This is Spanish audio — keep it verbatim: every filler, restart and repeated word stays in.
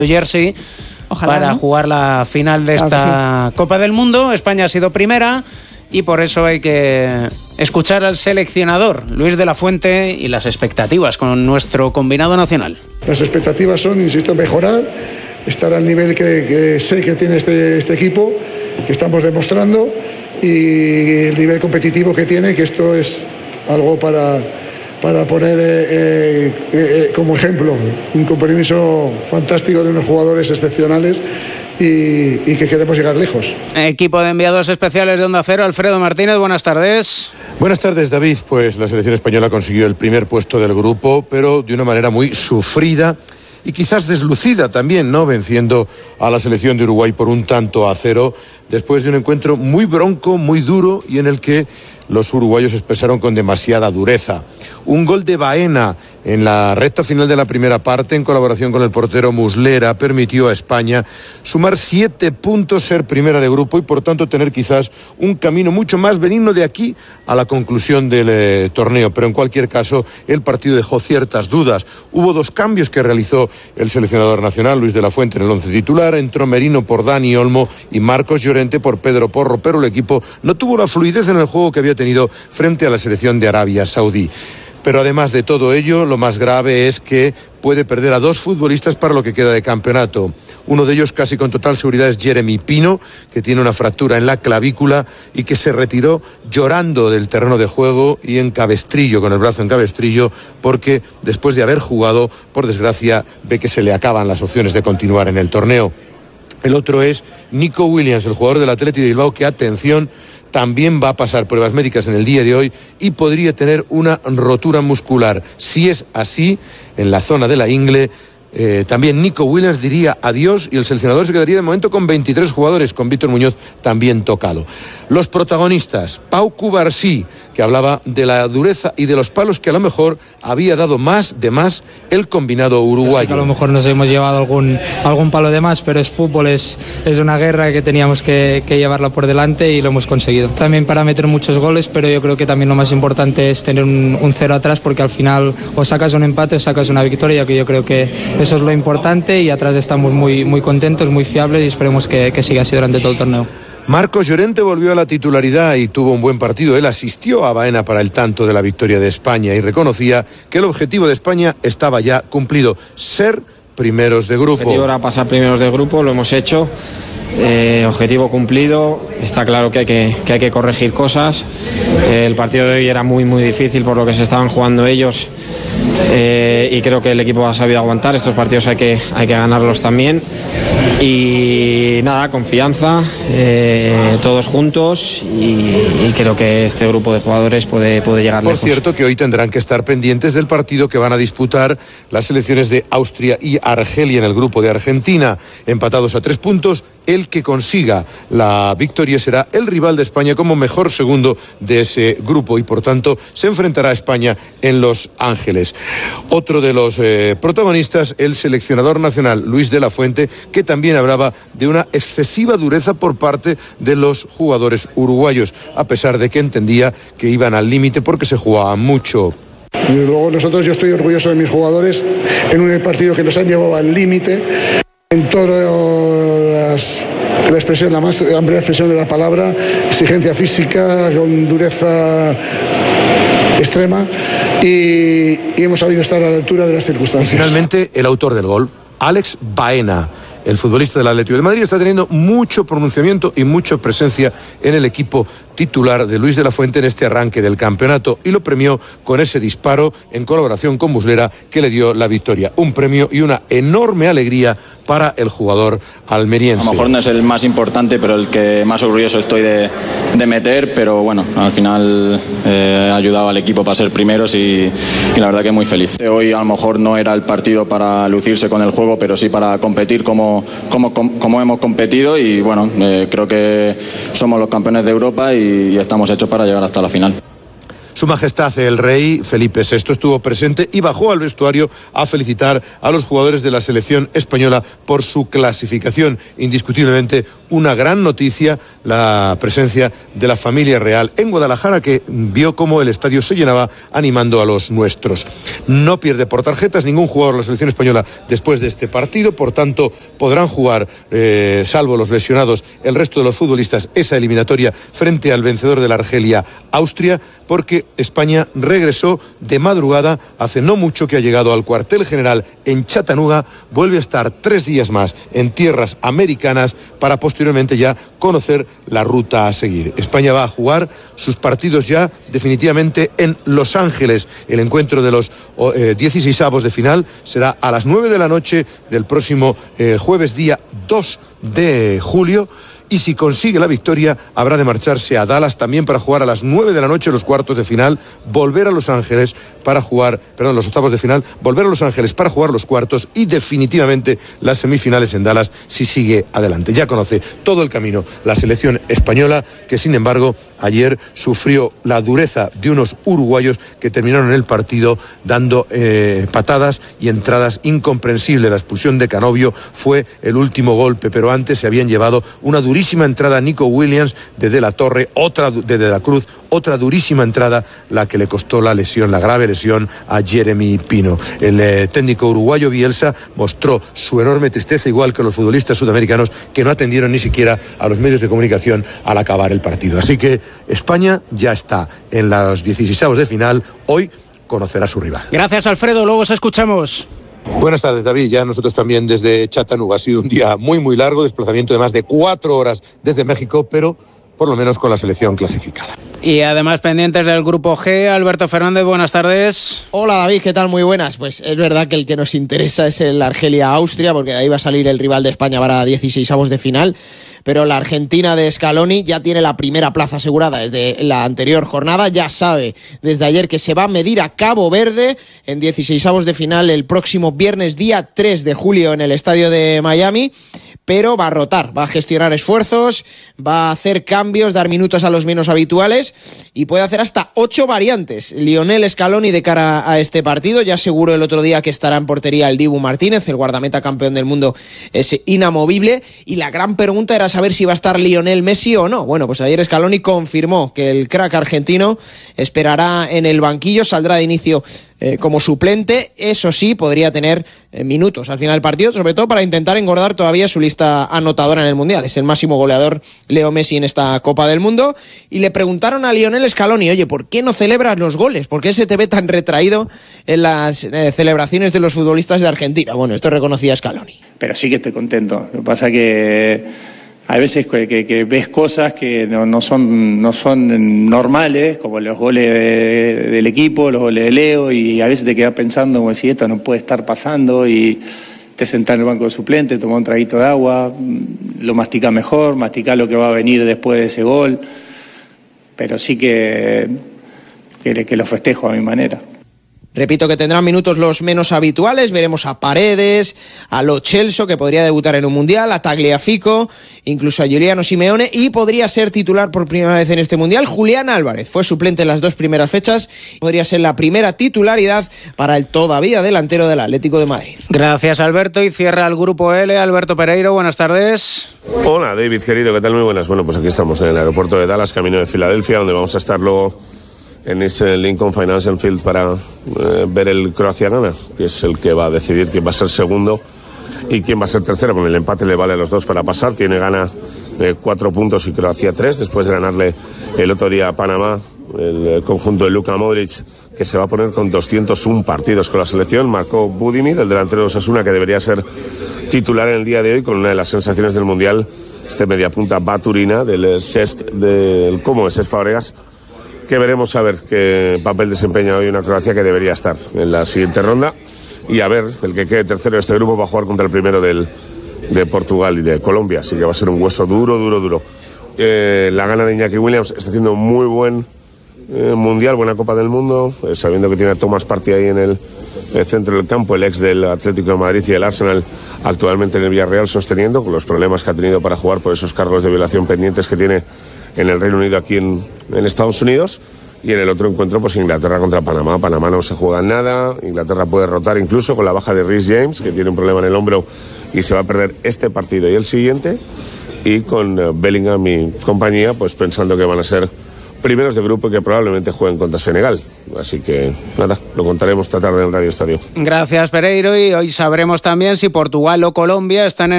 jersey Ojalá, para ¿no? jugar la final de claro esta sí. Copa del Mundo. España ha sido primera y por eso hay que escuchar al seleccionador Luis de la Fuente y las expectativas con nuestro combinado nacional. Las expectativas son, insisto, mejorar, estar al nivel que, que sé que tiene este, este equipo, que estamos demostrando, y el nivel competitivo que tiene, que esto es algo para, para poner eh, eh, eh, como ejemplo, un compromiso fantástico de unos jugadores excepcionales y, y que queremos llegar lejos. Equipo de enviados especiales de Onda Cero, Alfredo Martínez, buenas tardes. Buenas tardes, David. Pues la selección española consiguió el primer puesto del grupo, pero de una manera muy sufrida y quizás deslucida también, ¿no? Venciendo a la selección de Uruguay por un tanto a cero, después de un encuentro muy bronco, muy duro y en el que los uruguayos expresaron con demasiada dureza. Un gol de Baena en la recta final de la primera parte, en colaboración con el portero Muslera, permitió a España sumar siete puntos, ser primera de grupo y por tanto tener quizás un camino mucho más benigno de aquí a la conclusión del eh, torneo. Pero en cualquier caso, el partido dejó ciertas dudas. Hubo dos cambios que realizó el seleccionador nacional, Luis de la Fuente, en el once titular. Entró Merino por Dani Olmo y Marcos Llorente por Pedro Porro, pero el equipo no tuvo la fluidez en el juego que había tenido frente a la selección de Arabia Saudí. Pero además de todo ello, lo más grave es que puede perder a dos futbolistas para lo que queda de campeonato. Uno de ellos casi con total seguridad es Jeremy Pino, que tiene una fractura en la clavícula y que se retiró llorando del terreno de juego y en cabestrillo, con el brazo en cabestrillo, porque después de haber jugado, por desgracia, ve que se le acaban las opciones de continuar en el torneo. El otro es Nico Williams, el jugador del Athletic de Bilbao, que, atención, también va a pasar pruebas médicas en el día de hoy y podría tener una rotura muscular. Si es así, en la zona de la ingle, eh, también Nico Williams diría adiós y el seleccionador se quedaría de momento con veintitrés jugadores, con Víctor Muñoz también tocado. Los protagonistas, Pau Cubarsí, que hablaba de la dureza y de los palos que a lo mejor había dado más de más el combinado uruguayo. Sí, que a lo mejor nos hemos llevado algún, algún palo de más, pero es fútbol, es, es una guerra que teníamos que, que llevarla por delante y lo hemos conseguido. También para meter muchos goles, pero yo creo que también lo más importante es tener un, un cero atrás, porque al final o sacas un empate o sacas una victoria, que yo creo que eso es lo importante, y atrás estamos muy, muy contentos, muy fiables y esperemos que, que siga así durante todo el torneo. Marcos Llorente volvió a la titularidad y tuvo un buen partido. Él asistió a Baena para el tanto de la victoria de España y reconocía que el objetivo de España estaba ya cumplido, ser primeros de grupo. El objetivo era pasar primeros de grupo, lo hemos hecho. Eh, objetivo cumplido. Está claro que hay que, que hay que corregir cosas. Eh, el partido de hoy era muy muy difícil por lo que se estaban jugando ellos, eh, y creo que el equipo ha sabido aguantar. Estos partidos hay que, hay que ganarlos también. Y nada, confianza, eh, todos juntos, y, y creo que este grupo de jugadores puede, puede llegar lejos. Por cierto, que hoy tendrán que estar pendientes del partido que van a disputar las selecciones de Austria y Argelia en el grupo de Argentina, empatados a tres puntos. El que consiga la victoria será el rival de España como mejor segundo de ese grupo y por tanto se enfrentará a España en Los Ángeles. Otro de los eh, protagonistas, el seleccionador nacional Luis de la Fuente, que también hablaba de una excesiva dureza por parte de los jugadores uruguayos, a pesar de que entendía que iban al límite porque se jugaba mucho. Y luego nosotros, yo estoy orgulloso de mis jugadores en un partido que nos han llevado al límite en todas las, la expresión, la más amplia expresión de la palabra, exigencia física con dureza extrema, y, y hemos sabido estar a la altura de las circunstancias. Finalmente, el autor del gol, Alex Baena, el futbolista del Atlético de Madrid, está teniendo mucho pronunciamiento y mucha presencia en el equipo titular de Luis de la Fuente en este arranque del campeonato, y lo premió con ese disparo en colaboración con Muslera que le dio la victoria. Un premio y una enorme alegría para el jugador almeriense. A lo mejor no es el más importante, pero el que más orgulloso estoy de, de meter, pero bueno, al final eh, ha ayudado al equipo para ser primeros y, y la verdad que muy feliz. Hoy a lo mejor no era el partido para lucirse con el juego, pero sí para competir como, como, como hemos competido, y bueno, eh, creo que somos los campeones de Europa y, y estamos hechos para llegar hasta la final. Su Majestad el Rey Felipe sexto estuvo presente y bajó al vestuario a felicitar a los jugadores de la selección española por su clasificación. Indiscutiblemente una gran noticia la presencia de la familia real en Guadalajara, que vio cómo el estadio se llenaba animando a los nuestros. No pierde por tarjetas ningún jugador de la selección española después de este partido, por tanto podrán jugar, eh, salvo los lesionados, el resto de los futbolistas esa eliminatoria frente al vencedor de la Argelia, Austria, porque España regresó de madrugada hace no mucho que ha llegado al cuartel general en Chattanooga, vuelve a estar tres días más en tierras americanas para posteriormente ya conocer la ruta a seguir. España va a jugar sus partidos ya definitivamente en Los Ángeles. El encuentro de los eh, dieciseisavos de final será a las nueve de la noche del próximo eh, jueves día dos de julio. Y si consigue la victoria, habrá de marcharse a Dallas también para jugar a las nueve de la noche los cuartos de final, volver a Los Ángeles para jugar, perdón, los octavos de final, volver a Los Ángeles para jugar los cuartos y definitivamente las semifinales en Dallas si sigue adelante. Ya conoce todo el camino la selección española, que sin embargo ayer sufrió la dureza de unos uruguayos que terminaron el partido dando eh, patadas y entradas incomprensibles. La expulsión de Canovio fue el último golpe, pero antes se habían llevado una durísima entrada a Nico Williams de De la Torre, otra de De la Cruz, otra durísima entrada, la que le costó la lesión, la grave lesión a Jeremy Pino. El eh, técnico uruguayo Bielsa mostró su enorme tristeza, igual que los futbolistas sudamericanos, que no atendieron ni siquiera a los medios de comunicación al acabar el partido. Así que España ya está en los dieciseisavos de final. Hoy conocerá a su rival. Gracias, Alfredo, luego os escuchamos. Buenas tardes, David. Ya nosotros también desde Chattanooga. Ha sido un día muy, muy largo, desplazamiento de más de cuatro horas desde México, pero por lo menos con la selección clasificada. Y además pendientes del Grupo G, Alberto Fernández, buenas tardes. Hola David, ¿qué tal? Muy buenas. Pues es verdad que el que nos interesa es el Argelia-Austria, porque de ahí va a salir el rival de España para dieciseisavos de final. Pero la Argentina de Scaloni ya tiene la primera plaza asegurada desde la anterior jornada. Ya sabe desde ayer que se va a medir a Cabo Verde en dieciseisavos de final el próximo viernes día tres de julio en el estadio de Miami. Pero va a rotar, va a gestionar esfuerzos, va a hacer cambios, dar minutos a los menos habituales y puede hacer hasta ocho variantes. Lionel Scaloni de cara a este partido, ya aseguró el otro día que estará en portería el Dibu Martínez, el guardameta campeón del mundo es inamovible, y la gran pregunta era saber si va a estar Lionel Messi o no. Bueno, pues ayer Scaloni confirmó que el crack argentino esperará en el banquillo, saldrá de inicio Eh, como suplente, eso sí, podría tener eh, minutos al final del partido, sobre todo para intentar engordar todavía su lista anotadora en el Mundial. Es el máximo goleador Leo Messi en esta Copa del Mundo. Y le preguntaron a Lionel Scaloni, oye, ¿por qué no celebras los goles? ¿Por qué se te ve tan retraído en las eh, celebraciones de los futbolistas de Argentina? Bueno, esto reconocía Scaloni. Pero sí que estoy contento. Lo que pasa que hay veces que, que, que ves cosas que no, no, son, no son normales, como los goles de, del equipo, los goles de Leo, y a veces te quedas pensando como si esto no puede estar pasando, y te sentás en el banco de suplente, tomás un traguito de agua, lo masticás mejor, masticás lo que va a venir después de ese gol, pero sí que, que, que lo festejo a mi manera. Repito que tendrán minutos los menos habituales. Veremos a Paredes, a Lo Celso, que podría debutar en un Mundial, a Tagliafico, incluso a Giuliano Simeone, y podría ser titular por primera vez en este Mundial Julián Álvarez. Fue suplente en las dos primeras fechas. Podría ser la primera titularidad para el todavía delantero del Atlético de Madrid. Gracias, Alberto. Y cierra el Grupo L, Alberto Pereiro. Buenas tardes. Hola, David, querido. ¿Qué tal? Muy buenas. Bueno, pues aquí estamos en el aeropuerto de Dallas, camino de Filadelfia, donde vamos a estar luego en ese Lincoln Financial Field para eh, ver el Croacia-Ghana, que es el que va a decidir quién va a ser segundo y quién va a ser tercero. Con el empate le vale a los dos para pasar. Tiene Ghana eh, cuatro puntos y Croacia tres, después de ganarle el otro día a Panamá, el, el conjunto de Luka Modric, que se va a poner con doscientos uno partidos con la selección. Marcó Budimir, el delantero de Osasuna, que debería ser titular en el día de hoy, con una de las sensaciones del Mundial, este mediapunta Baturina del C E S C, del Como de Cesc Fabregas, que veremos a ver qué papel desempeña hoy una Croacia que debería estar en la siguiente ronda, y a ver, el que quede tercero de este grupo va a jugar contra el primero del, de Portugal y de Colombia, así que va a ser un hueso duro, duro, duro. Eh, la gana de Iñaki Williams está haciendo un muy buen eh, Mundial, buena Copa del Mundo, eh, sabiendo que tiene a Thomas Partey ahí en el, el centro del campo, el ex del Atlético de Madrid y el Arsenal, actualmente en el Villarreal, sosteniendo con los problemas que ha tenido para jugar por esos cargos de violación pendientes que tiene en el Reino Unido, aquí en, en Estados Unidos. Y en el otro encuentro, pues Inglaterra contra Panamá. Panamá no se juega nada, Inglaterra puede rotar incluso con la baja de Reece James, que tiene un problema en el hombro y se va a perder este partido y el siguiente. y con Bellingham y compañía, pues pensando que van a ser primeros de grupo y que probablemente jueguen contra Senegal. Así que nada, lo contaremos esta tarde en Radio Estadio. Gracias, Pereiro, y hoy sabremos también si Portugal o Colombia están en